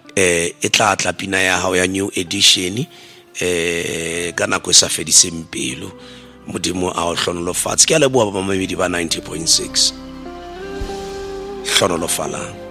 e tla tla pina ya hao ya new edition ka nako e sa fediseng pelo. Modimo a o hlonolofatse. Ke a leboha ba mamedi ba 90.6 hlonolofalang.